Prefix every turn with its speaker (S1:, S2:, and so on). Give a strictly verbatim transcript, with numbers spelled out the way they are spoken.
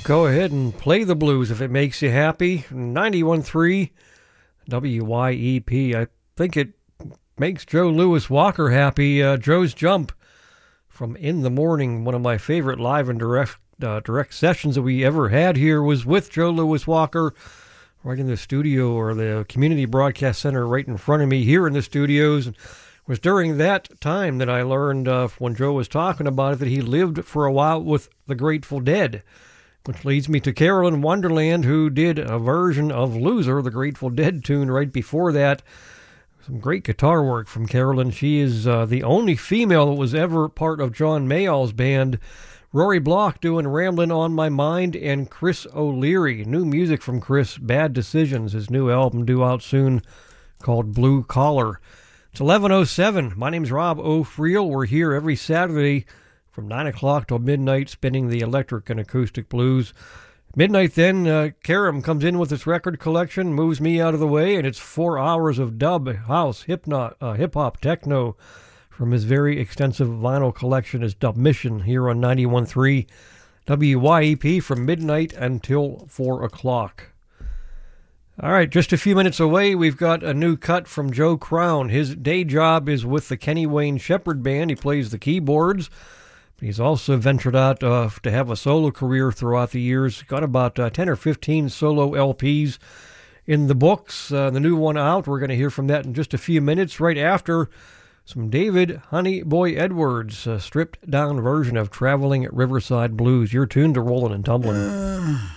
S1: go ahead and play the blues if it makes you happy. ninety-one point three W Y E P. I think it makes Joe Louis Walker happy. Uh, Joe's Jump from In the Morning, one of my favorite live and direct uh, direct sessions that we ever had here was with Joe Louis Walker right in the studio, or the Community Broadcast Center right in front of me here in the studios. And it was during that time that I learned, uh, when Joe was talking about it, that he lived for a while with the Grateful Dead, which leads me to Carolyn Wonderland, who did a version of Loser, the Grateful Dead tune, right before that. Some great guitar work from Carolyn. She is uh, the only female that was ever part of John Mayall's band. Rory Block doing Ramblin' on My Mind, and Chris O'Leary. New music from Chris, Bad Decisions, his new album due out soon called Blue Collar. It's eleven oh seven. My name's Rob O'Friel. We're here every Saturday from nine o'clock till midnight, spinning the electric and acoustic blues. Midnight then, uh, Karam comes in with his record collection, moves me out of the way, and it's four hours of dub, house, hip-hop, uh, hip-hop, techno from his very extensive vinyl collection as Dub Mission here on ninety-one point three W Y E P from midnight until four o'clock. All right, just a few minutes away, we've got a new cut from Joe Crown. His day job is with the Kenny Wayne Shepherd Band. He plays the keyboards. He's also ventured out uh, to have a solo career throughout the years. Got about uh, ten or fifteen solo L Ps in the books. Uh, the new one out, we're going to hear from that in just a few minutes. Right after, some David Honey Boy Edwards, a stripped-down version of Traveling Riverside Blues. You're tuned to Rollin' and Tumblin'. Uh.